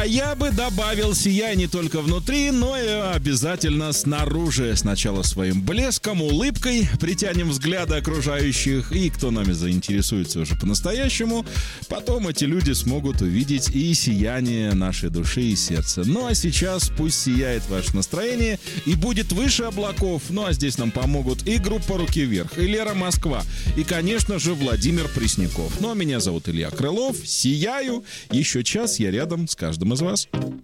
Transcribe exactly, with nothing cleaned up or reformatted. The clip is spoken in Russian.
А я бы добавил, сияй не только внутри, но и обязательно снаружи. Сначала своим блеском, улыбкой притянем взгляды окружающих, и кто нами заинтересуется уже по-настоящему, потом эти люди смогут увидеть и сияние нашей души и сердца. Ну а сейчас пусть сияет ваше настроение и будет выше облаков. Ну а здесь нам помогут и группа «Руки вверх», и Лера Москва, и, конечно же, Владимир Пресняков. Ну а меня зовут Илья Крылов. Сияю. Еще час я рядом с каждым из вас.